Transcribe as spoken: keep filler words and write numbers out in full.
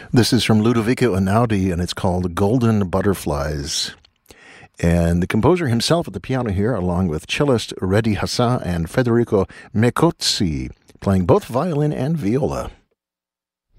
This is from Ludovico Einaudi, and it's called Golden Butterflies. And the composer himself at the piano here, along with cellist Reddy Hassan and Federico Mecozzi, playing both violin and viola.